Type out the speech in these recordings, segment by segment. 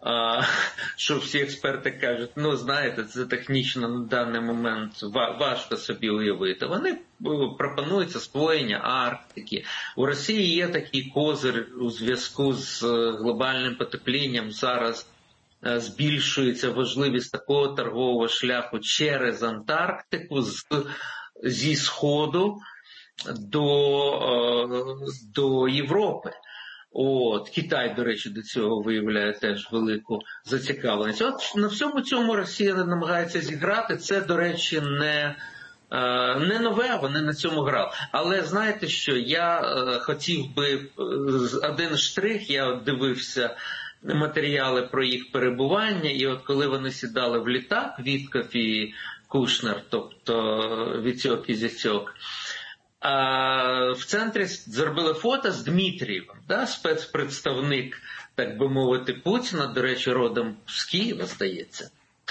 що всі експерти кажуть, ну, знаєте, це технічно на даний момент важко собі уявити. Вони пропонують освоєння Арктики. У Росії є такий козир у зв'язку з глобальним потеплінням. Зараз збільшується важливість такого торгового шляху через Антарктику зі Сходу до Європи. Китай, до речі, до цього виявляє теж велику зацікавленість. От на всьому цьому Росія намагається зіграти. Це, до речі, не нове, вони на цьому грали. Але знаєте що, я хотів би один штрих, я дивився матеріали про їх перебування, і от коли вони сідали в літак, Вітков і Кушнер, тобто Віцьок і Зяцьок, в центрі зробили фото з Дмитрієвим, спецпредставник, так би мовити, Путіна, до речі, родом з Києва, здається.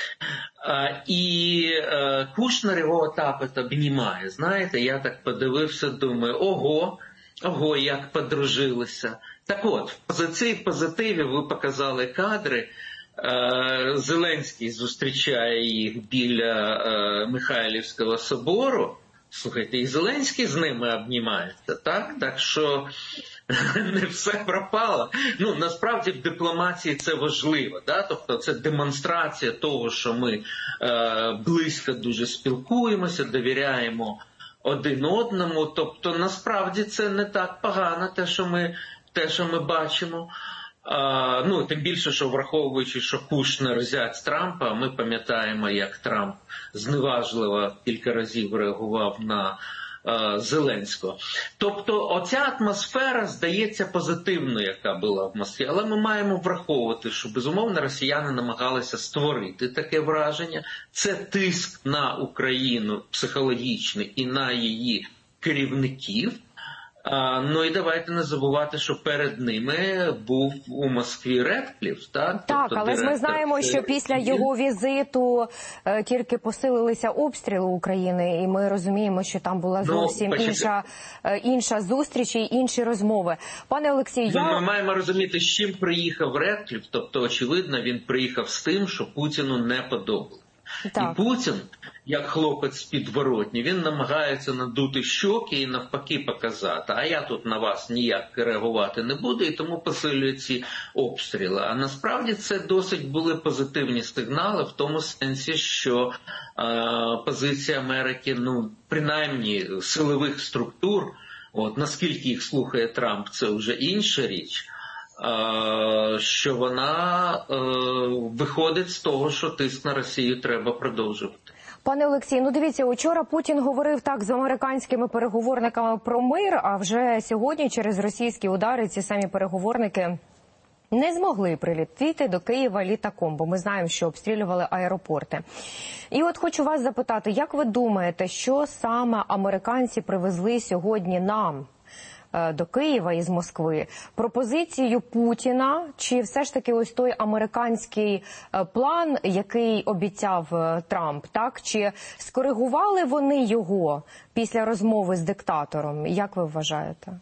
І Кушнер його отак от обнімає, знаєте, я так подивився, думаю, ого, як подружилися. Так от, в цій позитиві ви показали кадри, Зеленський зустрічає їх біля Михайлівського собору. Слухайте, і Зеленський з ними обнімається, так? Так що не все пропало. Ну, насправді в дипломатії це важливо, да? Тобто це демонстрація того, що ми близько дуже спілкуємося, довіряємо один одному. Тобто насправді це не так погано, те, що ми бачимо. Ну, тим більше, що враховуючи, що Кушнер зять Трампа, ми пам'ятаємо, як Трамп зневажливо кілька разів реагував на Зеленського. Тобто оця атмосфера здається позитивною, яка була в Москві, але ми маємо враховувати, що безумовно росіяни намагалися створити таке враження. Це тиск на Україну психологічний і на її керівників. Ну і давайте не забувати, що перед ними був у Москві Редкліф. Так, тобто, але ж ми знаємо, що після його візиту тільки посилилися обстріли України, і ми розуміємо, що там була зовсім інша зустріч і інші розмови. Пане Олексій, ми маємо розуміти, з чим приїхав Редкліф, тобто, очевидно, він приїхав з тим, що Путіну не подобалося. Так. І Путін, як хлопець підворотній, він намагається надути щоки і навпаки показати, а я тут на вас ніяк реагувати не буду, і тому посилює ці обстріли. А насправді це досить були позитивні сигнали в тому сенсі, що позиція Америки, ну, принаймні силових структур, наскільки їх слухає Трамп, це вже інша річ, що вона виходить з того, що тиск на Росію треба продовжувати. Пане Олексій, ну дивіться, учора Путін говорив так з американськими переговорниками про мир, а вже сьогодні через російські удари ці самі переговорники не змогли прилетіти до Києва літаком, бо ми знаємо, що обстрілювали аеропорти. І от хочу вас запитати, як ви думаєте, що саме американці привезли сьогодні нам до Києва із Москви? Пропозицію Путіна чи все ж таки ось той американський план, який обіцяв Трамп, так? Чи скоригували вони його після розмови з диктатором? Як ви вважаєте?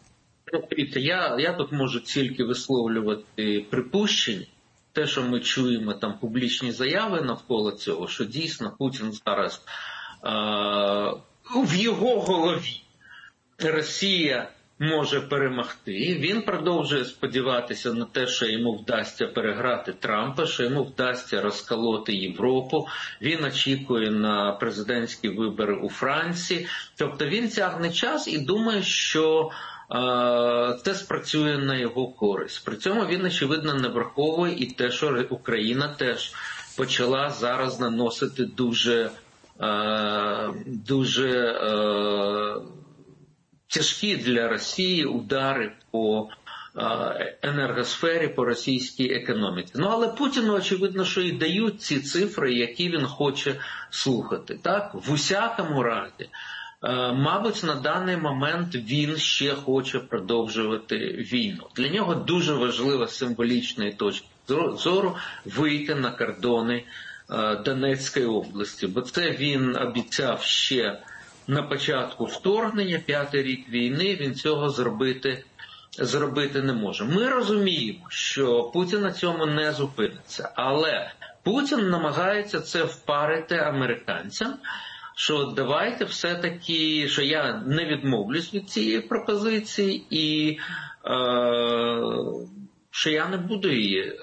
Я тут можу тільки висловлювати припущення. Те, що ми чуємо там публічні заяви навколо цього, що дійсно Путін зараз в його голові Росія може перемогти. Він продовжує сподіватися на те, що йому вдасться переграти Трампа, що йому вдасться розколоти Європу. Він очікує на президентські вибори у Франції. Тобто він тягне час і думає, що це спрацює на його користь. При цьому він, очевидно, не враховує і те, що Україна теж почала зараз наносити дуже тяжкі для Росії удари по енергосфері, по російській економіці. Ну, але Путіну, очевидно, що і дають ці цифри, які він хоче слухати. Так? В усякому разі, мабуть, на даний момент він ще хоче продовжувати війну. Для нього дуже важливо з символічної точки зору вийти на кордони Донецької області, бо це він обіцяв ще на початку вторгнення, 5-й рік війни, він цього зробити зробити не може. Ми розуміємо, що Путін на цьому не зупиниться, але Путін намагається це впарити американцям, що давайте все-таки, що я не відмовлюсь від цієї пропозиції і що я не буду її,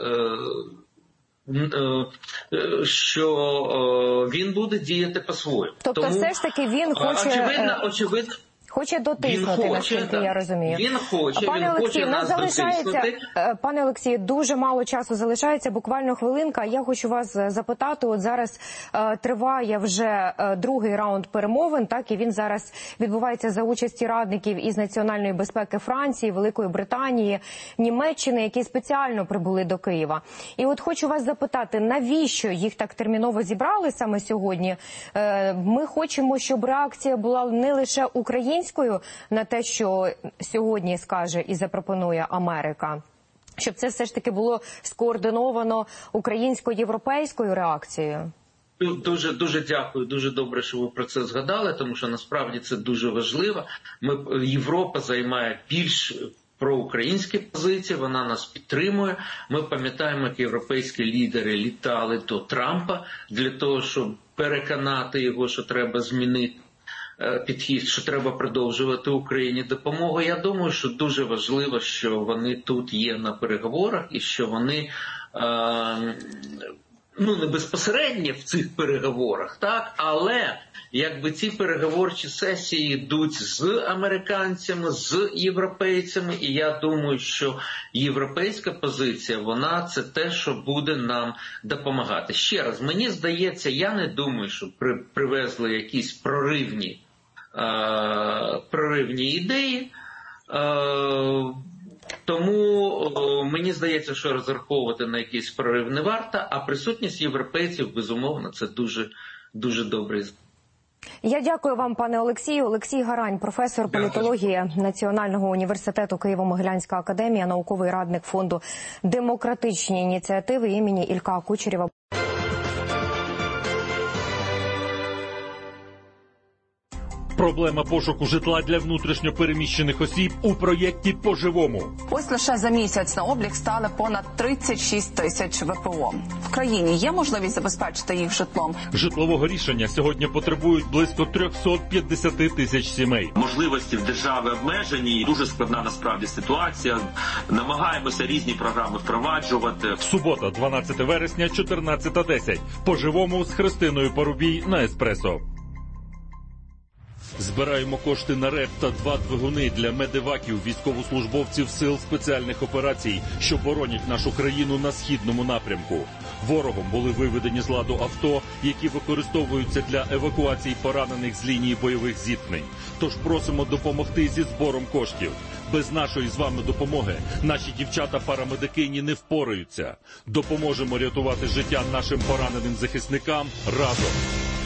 що він буде діяти по-своєму. Тобто тому, все ж таки він хоче... Очевидно, Хоче дотиснути, наскільки я розумію. Він хоче нас дотиснути. Пане Олексію, дуже мало часу залишається, буквально хвилинка. Я хочу вас запитати, от зараз триває вже другий раунд перемовин, так, і він зараз відбувається за участі радників із національної безпеки Франції, Великої Британії, Німеччини, які спеціально прибули до Києва. І от хочу вас запитати, навіщо їх так терміново зібрали саме сьогодні? Ми хочемо, щоб реакція була не лише українською на те, що сьогодні скаже і запропонує Америка, щоб це все ж таки було скоординовано українсько-європейською реакцією? Дуже дякую, дуже добре, що ви про це згадали, тому що насправді це дуже важливо. Європа займає більш проукраїнські позиції, вона нас підтримує. Ми пам'ятаємо, як європейські лідери літали до Трампа для того, щоб переконати його, що треба змінити підхід, що треба продовжувати Україні допомогу. Я думаю, що дуже важливо, що вони тут є на переговорах і що вони не безпосередньо в цих переговорах, так, але якби ці переговорчі сесії йдуть з американцями, з європейцями, і я думаю, що європейська позиція, вона це те, що буде нам допомагати. Ще раз, мені здається, я не думаю, що привезли якісь проривні ідеї, тому мені здається, що розраховувати на якийсь прорив не варто, а присутність європейців, безумовно, це дуже, дуже добре. Я дякую вам, пане Олексію. Олексій Гарань, професор політології Національного університету Києво-Могилянська академія, науковий радник фонду «Демократичні ініціативи» імені Ілька Кучерєва. Проблема пошуку житла для внутрішньо переміщених осіб у проєкті «По-живому». Ось лише за місяць на облік стали понад 36 тисяч ВПО. В країні є можливість забезпечити їх житлом? Житлового рішення сьогодні потребують близько 350 тисяч сімей. Можливості в держави обмежені, дуже складна насправді ситуація. Намагаємося різні програми впроваджувати. Субота, 12 вересня, 14:10. «По-живому» з Христиною Парубій на Еспресо. Збираємо кошти на РЕП та 2 двигуни для медеваків, військовослужбовців сил спеціальних операцій, що боронять нашу країну на східному напрямку. Ворогом були виведені з ладу авто, які використовуються для евакуації поранених з лінії бойових зіткнень. Тож просимо допомогти зі збором коштів. Без нашої з вами допомоги наші дівчата-парамедикині не впораються. Допоможемо рятувати життя нашим пораненим захисникам разом.